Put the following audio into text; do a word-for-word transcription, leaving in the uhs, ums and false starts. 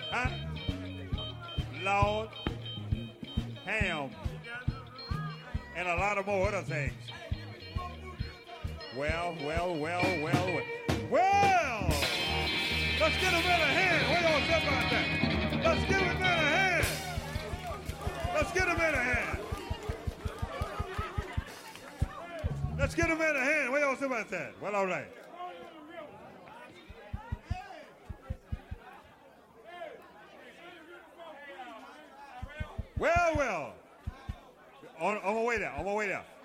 Huh? Lord, ham, and a lot of more other things. Well, well, well, well, well. Well! Let's get a man a hand. What y'all say about that? Let's give a man a hand. Let's get a man a hand. Let's get a man a hand. What y'all say about that? Well, all right. Well, well. On, on my way there. On my way there.